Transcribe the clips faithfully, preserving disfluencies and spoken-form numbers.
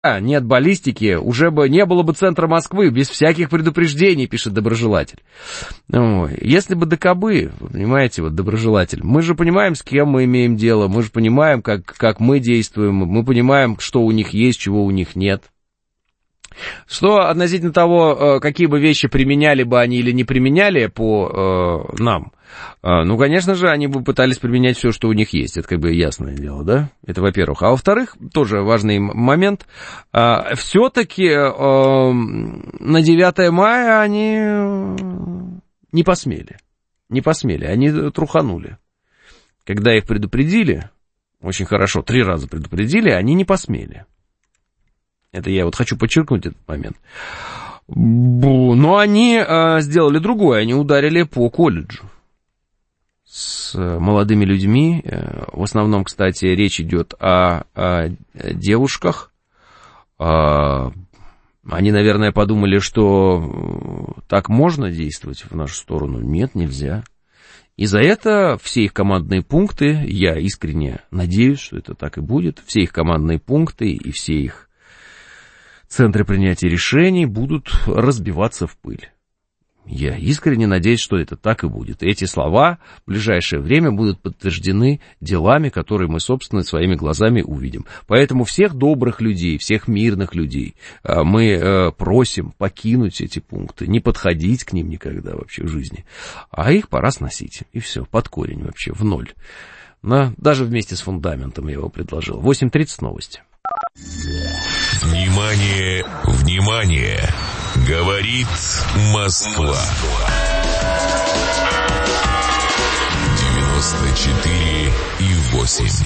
нет баллистики, уже бы не было бы центра Москвы, без всяких предупреждений, пишет доброжелатель. Ой, если бы докобы, вы понимаете, вот доброжелатель, мы же понимаем, с кем мы имеем дело, мы же понимаем, как, как мы действуем, мы понимаем, что у них есть, чего у них нет. Что относительно того, какие бы вещи применяли бы они или не применяли по э, нам, э, ну, конечно же, они бы пытались применять все, что у них есть, это как бы ясное дело, да, это во-первых. А во-вторых, тоже важный момент, э, все-таки э, на девятое мая они не посмели, не посмели, они труханули. Когда их предупредили, очень хорошо, три раза предупредили, они не посмели. Это я вот хочу подчеркнуть этот момент. Но они э, сделали другое, они ударили по колледжу с молодыми людьми. В основном, кстати, речь идет о, о девушках. Э, они, наверное, подумали, что так можно действовать в нашу сторону. Нет, нельзя. И за это все их командные пункты, я искренне надеюсь, что это так и будет, все их командные пункты и все их центры принятия решений будут разбиваться в пыль. Я искренне надеюсь, что это так и будет. И эти слова в ближайшее время будут подтверждены делами, которые мы, собственно, своими глазами увидим. Поэтому всех добрых людей, всех мирных людей мы просим покинуть эти пункты, не подходить к ним никогда вообще в жизни. А их пора сносить. И все, под корень вообще, в ноль. Но даже вместе с фундаментом я его предложил. восемь тридцать новости. Внимание, внимание! Говорит Москва. девяносто четыре и восемь.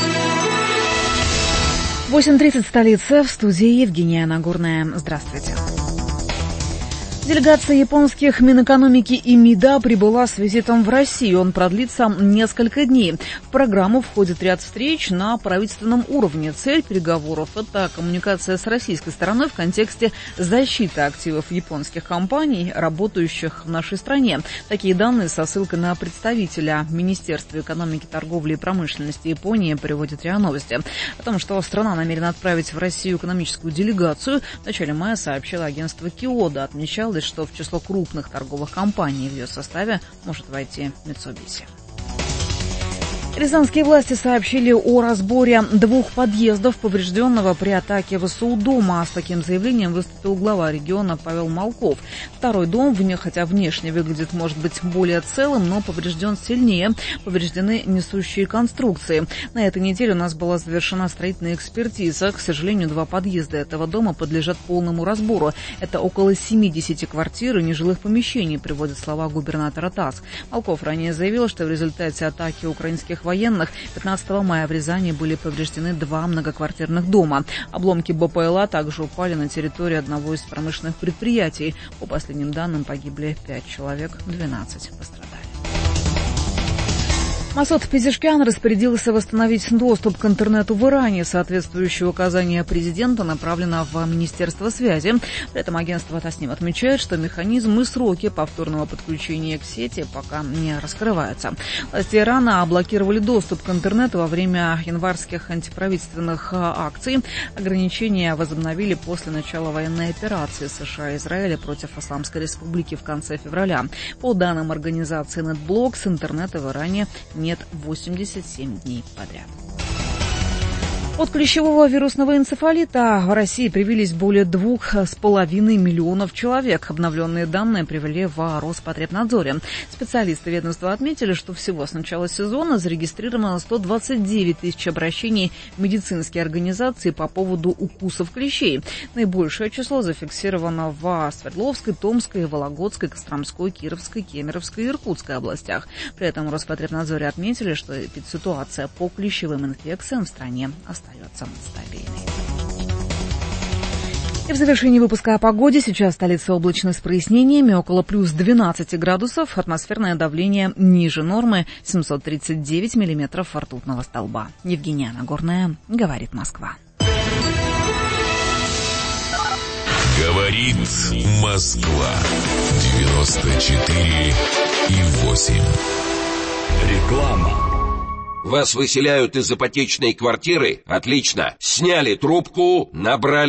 восемь тридцать, столица, в студии Евгения Нагорная. Здравствуйте. Делегация японских Минэкономики и МИДа прибыла с визитом в Россию. Он продлится несколько дней. В программу входит ряд встреч на правительственном уровне. Цель переговоров – это коммуникация с российской стороной в контексте защиты активов японских компаний, работающих в нашей стране. Такие данные со ссылкой на представителя Министерства экономики, торговли и промышленности Японии приводит РИА Новости. О том, что страна намерена отправить в Россию экономическую делегацию, в начале мая сообщило агентство Киода. Отмечалось, что в число крупных торговых компаний в ее составе может войти Mitsubishi. Рязанские власти сообщили о разборе двух подъездов поврежденного при атаке ВСУ дома. С таким заявлением выступил глава региона Павел Малков. Второй дом, хотя внешне выглядит, может быть, более целым, но поврежден сильнее. Повреждены несущие конструкции. На этой неделе у нас была завершена строительная экспертиза. К сожалению, два подъезда этого дома подлежат полному разбору. Это около семьдесят квартир и нежилых помещений, приводят слова губернатора ТАСС. Малков ранее заявил, что в результате атаки украинских военных пятнадцатого мая в Рязани были повреждены два многоквартирных дома. Обломки БПЛА также упали на территорию одного из промышленных предприятий. По последним данным погибли пять человек, двенадцать пострадали. Масуд Пезешкян распорядился восстановить доступ к интернету в Иране. Соответствующее указание президента направлено в Министерство связи. При этом агентство Тасним отмечает, что механизм и сроки повторного подключения к сети пока не раскрываются. Власти Ирана блокировали доступ к интернету во время январских антиправительственных акций. Ограничения возобновили после начала военной операции США и Израиля против Исламской Республики в конце февраля. По данным организации NetBlocks, интернета в Иране нет восемьдесят семь дней подряд. От клещевого вирусного энцефалита в России привились более двух с половиной миллионов человек. Обновленные данные привели в Роспотребнадзоре. Специалисты ведомства отметили, что всего с начала сезона зарегистрировано сто двадцать девять тысяч обращений в медицинские организации по поводу укусов клещей. Наибольшее число зафиксировано в Свердловской, Томской, Вологодской, Костромской, Кировской, Кемеровской и Иркутской областях. При этом в Роспотребнадзоре отметили, что ситуация по клещевым инфекциям в стране остается стабильной. И в завершении выпуска о погоде. Сейчас столица облачно с прояснениями, около плюс двенадцати градусов. Атмосферное давление ниже нормы, семьсот тридцать девять миллиметров ртутного столба. Евгения Нагорная, говорит Москва. Говорит Москва. девяносто четыре и восемь. Реклама. Вас выселяют из ипотечной квартиры? Отлично. Сняли трубку, набрали